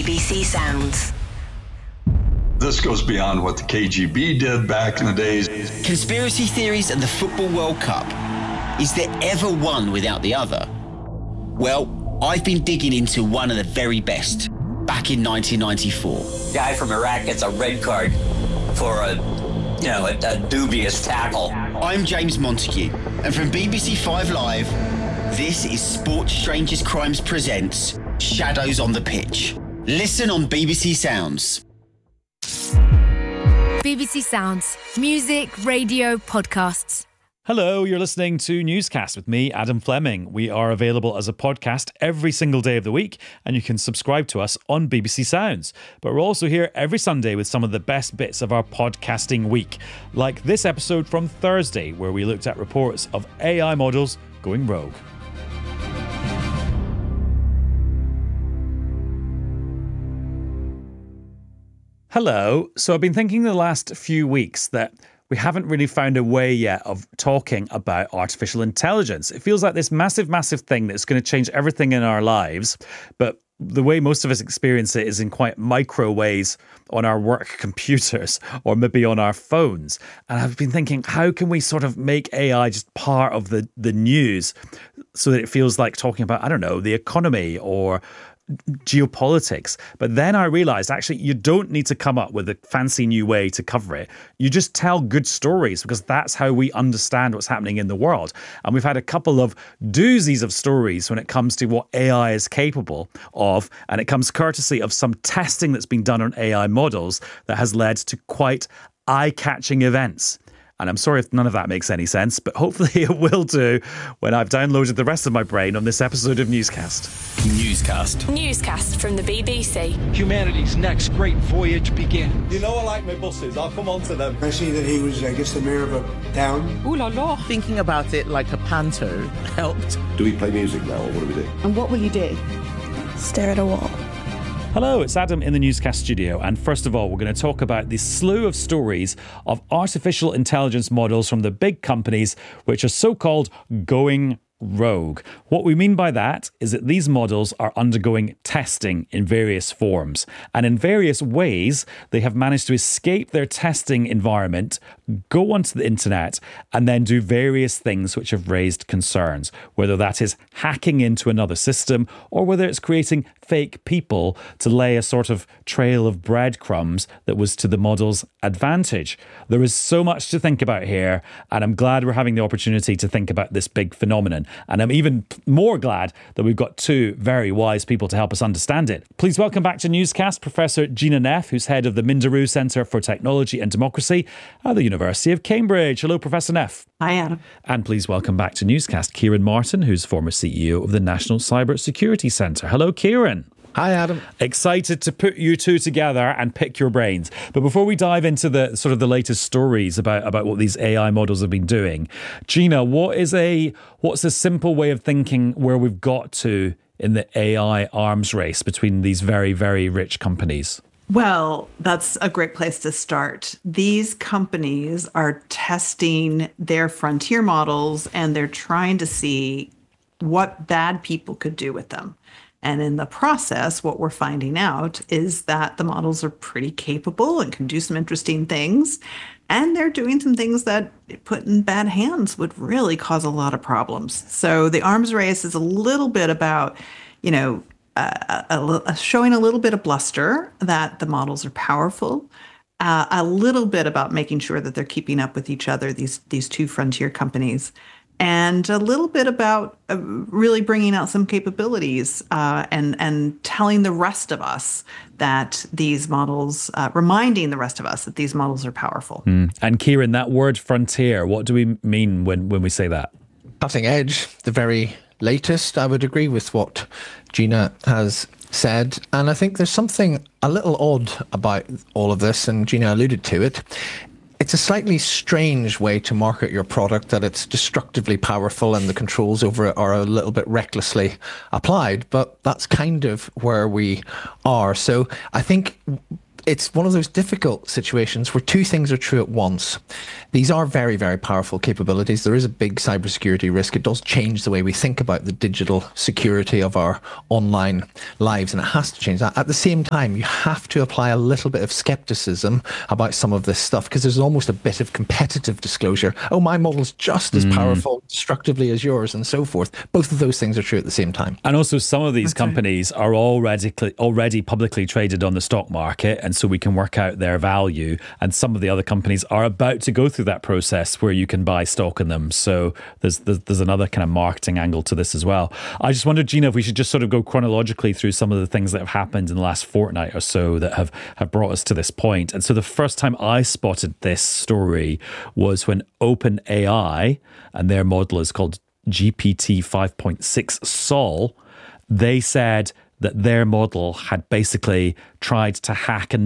BBC Sounds. This goes beyond what the KGB did back in the days. Conspiracy theories and the Football World Cup. Is there ever one without the other? Well, I've been digging into one of the very best back in 1994. Guy from Iraq gets a red card for a dubious tackle. I'm James Montague, and from BBC 5 Live, this is Sports Strangers Crimes presents Shadows on the Pitch. Listen on BBC Sounds. BBC Sounds. Music, radio, podcasts. Hello, you're listening to Newscast with me, Adam Fleming. We are available as a podcast every single day of the week, and you can subscribe to us on BBC Sounds. But we're also here every Sunday with some of the best bits of our podcasting week, like this episode from Thursday, where we looked at reports of AI models going rogue. Hello. So I've been thinking the last few weeks that we haven't really found a way yet of talking about artificial intelligence. It feels like this massive, massive thing that's going to change everything in our lives. But the way most of us experience it is in quite micro ways on our work computers or maybe on our phones. And I've been thinking, how can we sort of make AI just part of the news so that it feels like talking about, I don't know, the economy or geopolitics. But then I realized actually you don't need to come up with a fancy new way to cover it. You just tell good stories, because that's how we understand what's happening in the world. And we've had a couple of doozies of stories when it comes to what AI is capable of, and it comes courtesy of some testing that's been done on AI models that has led to quite eye-catching events. And I'm sorry if none of that makes any sense, but hopefully it will do when I've downloaded the rest of my brain on this episode of Newscast. Newscast from the BBC. Humanity's next great voyage begins. You know I like my buses. I'll come on to them. I see that he was, the mayor of a town. Ooh la la. Thinking about it like a panto helped. Do we play music now, or what do we do? And what will you do? Stare at a wall. Hello, it's Adam in the Newscast studio, and first of all, we're going to talk about the slew of stories of artificial intelligence models from the big companies which are so-called going rogue. What we mean by that is that these models are undergoing testing in various forms, and in various ways they have managed to escape their testing environment, go onto the internet, and then do various things which have raised concerns, whether that is hacking into another system or whether it's creating fake people to lay a sort of trail of breadcrumbs that was to the model's advantage. There is so much to think about here, and I'm glad we're having the opportunity to think about this big phenomenon. And I'm even more glad that we've got two very wise people to help us understand it. Please welcome back to Newscast Professor Gina Neff, who's head of the Minderoo Centre for Technology and Democracy at the University of Cambridge. Hello, Professor Neff. Hi, Adam. And please welcome back to Newscast Kieran Martin, who's former CEO of the National Cyber Security Centre. Hello, Kieran. Hi, Adam. Excited to put you two together and pick your brains. But before we dive into the sort of the latest stories about what these AI models have been doing, Gina, what's a simple way of thinking where we've got to in the AI arms race between these very, very rich companies? Well, that's a great place to start. These companies are testing their frontier models, and they're trying to see what bad people could do with them. And in the process, what we're finding out is that the models are pretty capable and can do some interesting things. And they're doing some things that, put in bad hands, would really cause a lot of problems. So the arms race is a little bit about, showing a little bit of bluster that the models are powerful, a little bit about making sure that they're keeping up with each other, these two frontier companies, and a little bit about really bringing out some capabilities and telling the rest of us that these models, reminding the rest of us that these models are powerful. And Kieran, that word frontier, what do we mean when we say that? Cutting edge, the very latest. I would agree with what Gina has said. And I think there's something a little odd about all of this, and Gina alluded to it. It's a slightly strange way to market your product, that it's destructively powerful and the controls over it are a little bit recklessly applied, but that's kind of where we are. So I think it's one of those difficult situations where two things are true at once. These are very, very powerful capabilities. There is a big cybersecurity risk. It does change the way we think about the digital security of our online lives, and it has to change that. At the same time, you have to apply a little bit of skepticism about some of this stuff, because there's almost a bit of competitive disclosure. Oh, my model's just as powerful destructively as yours, and so forth. Both of those things are true at the same time. And also, some of these companies are already publicly traded on the stock market, and so we can work out their value. And some of the other companies are about to go through that process where you can buy stock in them. So there's another kind of marketing angle to this as well. I just wondered, Gina, if we should just sort of go chronologically through some of the things that have happened in the last fortnight or so that have brought us to this point. And so the first time I spotted this story was when OpenAI, and their model is called GPT 5.6 Sol, they said that their model had basically tried to hack a